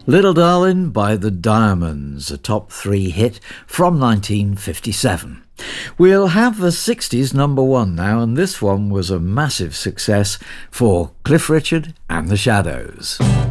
Little Darling by the Diamonds, a top 3 hit from 1957. We'll have the 60s number 1 now, and this one was a massive success for Cliff Richard and the Shadows.